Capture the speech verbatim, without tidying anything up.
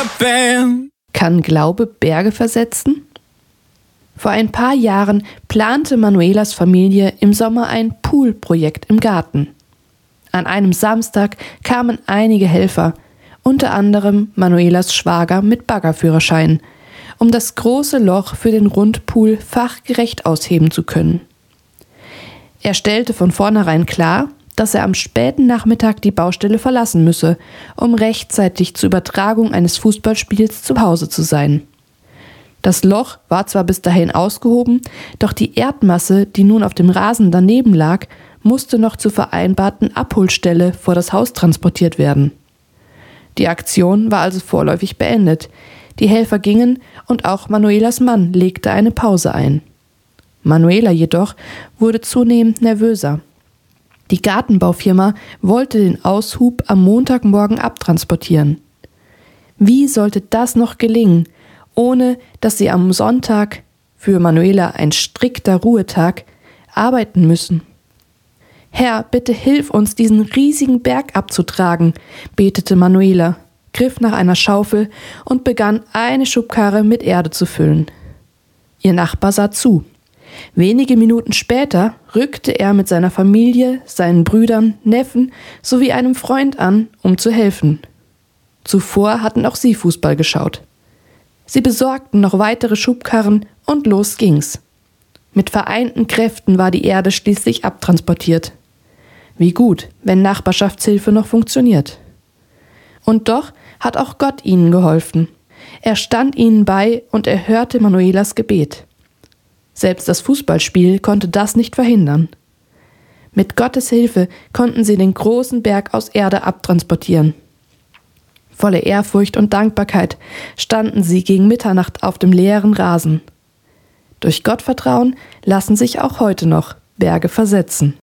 jumping. Kann Glaube Berge versetzen? Vor ein paar Jahren plante Manuelas Familie im Sommer ein Poolprojekt im Garten. An einem Samstag kamen einige Helfer, unter anderem Manuelas Schwager mit Baggerführerschein, um das große Loch für den Rundpool fachgerecht ausheben zu können. Er stellte von vornherein klar, dass er am späten Nachmittag die Baustelle verlassen müsse, um rechtzeitig zur Übertragung eines Fußballspiels zu Hause zu sein. Das Loch war zwar bis dahin ausgehoben, doch die Erdmasse, die nun auf dem Rasen daneben lag, musste noch zur vereinbarten Abholstelle vor das Haus transportiert werden. Die Aktion war also vorläufig beendet. Die Helfer gingen und auch Manuelas Mann legte eine Pause ein. Manuela jedoch wurde zunehmend nervöser. Die Gartenbaufirma wollte den Aushub am Montagmorgen abtransportieren. Wie sollte das noch gelingen, ohne dass sie am Sonntag, für Manuela ein strikter Ruhetag, arbeiten müssen? »Herr, bitte hilf uns, diesen riesigen Berg abzutragen«, betete Manuela, griff nach einer Schaufel und begann, eine Schubkarre mit Erde zu füllen. Ihr Nachbar sah zu. Wenige Minuten später rückte er mit seiner Familie, seinen Brüdern, Neffen sowie einem Freund an, um zu helfen. Zuvor hatten auch sie Fußball geschaut. Sie besorgten noch weitere Schubkarren und los ging's. Mit vereinten Kräften war die Erde schließlich abtransportiert. Wie gut, wenn Nachbarschaftshilfe noch funktioniert. Und doch hat auch Gott ihnen geholfen. Er stand ihnen bei und erhörte Manuelas Gebet. Selbst das Fußballspiel konnte das nicht verhindern. Mit Gottes Hilfe konnten sie den großen Berg aus Erde abtransportieren. Voller Ehrfurcht und Dankbarkeit standen sie gegen Mitternacht auf dem leeren Rasen. Durch Gottvertrauen lassen sich auch heute noch Berge versetzen.